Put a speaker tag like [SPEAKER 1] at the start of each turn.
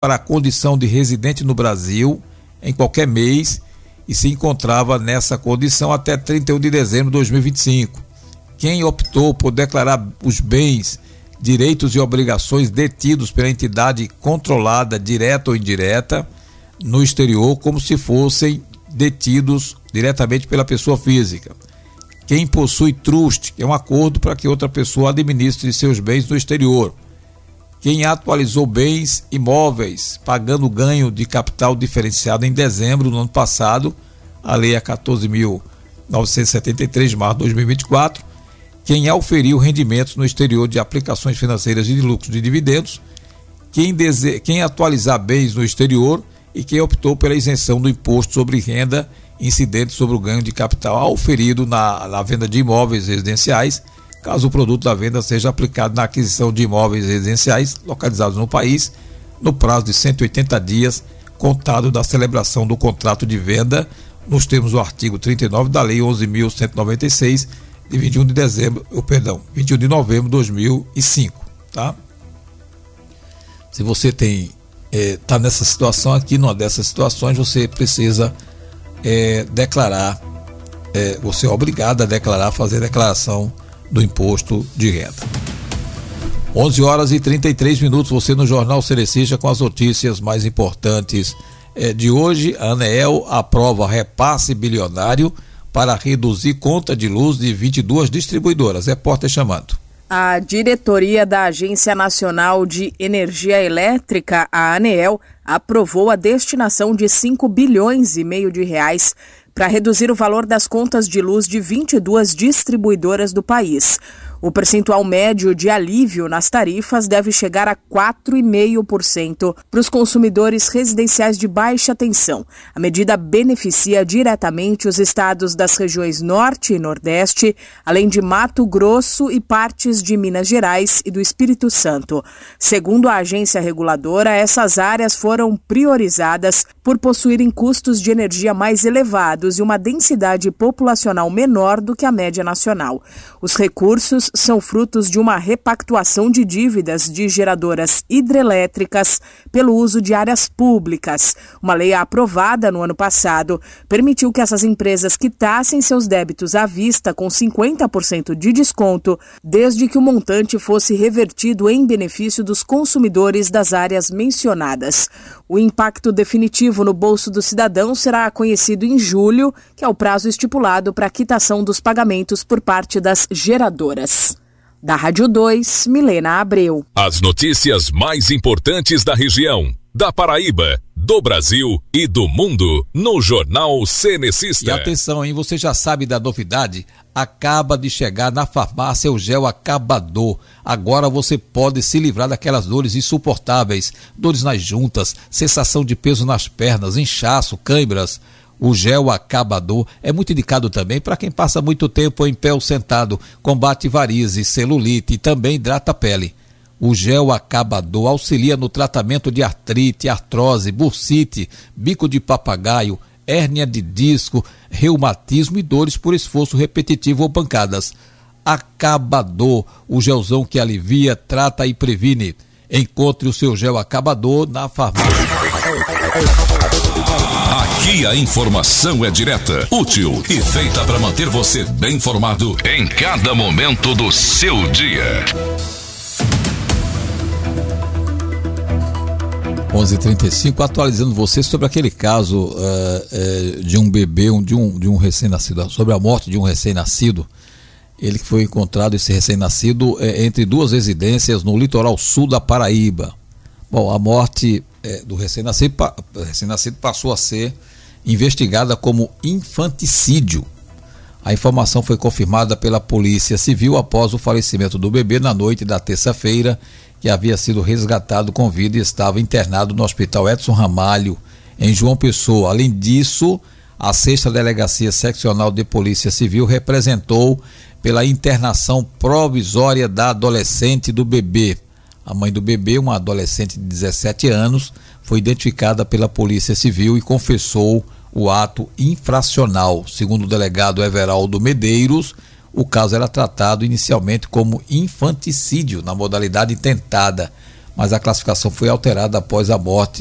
[SPEAKER 1] para a condição de residente no Brasil em qualquer mês e se encontrava nessa condição até 31 de dezembro de 2025. Quem optou por declarar os bens, direitos e obrigações detidos pela entidade controlada, direta ou indireta, no exterior, como se fossem detidos diretamente pela pessoa física. Quem possui trust, que é um acordo para que outra pessoa administre seus bens no exterior. Quem atualizou bens imóveis, pagando ganho de capital diferenciado em dezembro do ano passado, a lei é 14.973 de março de 2024. Quem auferiu rendimentos no exterior de aplicações financeiras e de lucros de dividendos. Quem atualizar bens no exterior e quem optou pela isenção do imposto sobre renda incidente sobre o ganho de capital auferido na venda de imóveis residenciais, caso o produto da venda seja aplicado na aquisição de imóveis residenciais localizados no país, no prazo de 180 dias, contado da celebração do contrato de venda, nos termos do artigo 39 da Lei 11.196, de 21 de novembro de 2005, tá? Se você está nessa situação aqui, numa dessas situações, você precisa declarar, você é obrigado a declarar, fazer a declaração do imposto de renda. 11h33, você no Jornal Cerecista com as notícias mais importantes de hoje. A ANEEL aprova repasse bilionário para reduzir conta de luz de 22 distribuidoras. Repórter chamando.
[SPEAKER 2] A diretoria da Agência Nacional de Energia Elétrica, a ANEEL, aprovou a destinação de 5,5 bilhões de reais para reduzir o valor das contas de luz de 22 distribuidoras do país. O percentual médio de alívio nas tarifas deve chegar a 4,5% para os consumidores residenciais de baixa tensão. A medida beneficia diretamente os estados das regiões Norte e Nordeste, além de Mato Grosso e partes de Minas Gerais e do Espírito Santo. Segundo a agência reguladora, essas áreas foram priorizadas por possuírem custos de energia mais elevados e uma densidade populacional menor do que a média nacional. Os recursos são frutos de uma repactuação de dívidas de geradoras hidrelétricas pelo uso de áreas públicas. Uma lei aprovada no ano passado permitiu que essas empresas quitassem seus débitos à vista com 50% de desconto, desde que o montante fosse revertido em benefício dos consumidores das áreas mencionadas. O impacto definitivo no bolso do cidadão será conhecido em julho, que é o prazo estipulado para a quitação dos pagamentos por parte das geradoras. Da Rádio 2, Milena Abreu.
[SPEAKER 3] As notícias mais importantes da região, da Paraíba, do Brasil e do mundo, no Jornal Cerecista.
[SPEAKER 1] E atenção, hein? Você já sabe da novidade? Acaba de chegar na farmácia o gel acabador. Agora você pode se livrar daquelas dores insuportáveis, dores nas juntas, sensação de peso nas pernas, inchaço, câimbras. O gel acabador é muito indicado também para quem passa muito tempo em pé ou sentado, combate varizes, celulite e também hidrata a pele. O gel acabador auxilia no tratamento de artrite, artrose, bursite, bico de papagaio, hérnia de disco, reumatismo e dores por esforço repetitivo ou pancadas. Acabador, o gelzão que alivia, trata e previne. Encontre o seu gel acabador na farmácia.
[SPEAKER 3] Aqui a informação é direta, útil e feita para manter você bem informado em cada momento do seu dia.
[SPEAKER 1] 11h35, atualizando você sobre aquele caso de um bebê, de um recém-nascido, sobre a morte de um recém-nascido. Ele que foi encontrado, esse recém-nascido, entre duas residências no litoral sul da Paraíba. Bom, a morte do recém-nascido passou a ser investigada como infanticídio. A informação foi confirmada pela Polícia Civil após o falecimento do bebê na noite da terça-feira, que havia sido resgatado com vida e estava internado no Hospital Edson Ramalho, em João Pessoa. Além disso, a 6ª Delegacia Seccional de Polícia Civil representou pela internação provisória da adolescente do bebê. A mãe do bebê, uma adolescente de 17 anos, foi identificada pela Polícia Civil e confessou o ato infracional. Segundo o delegado Everaldo Medeiros, o caso era tratado inicialmente como infanticídio, na modalidade tentada, mas a classificação foi alterada após a morte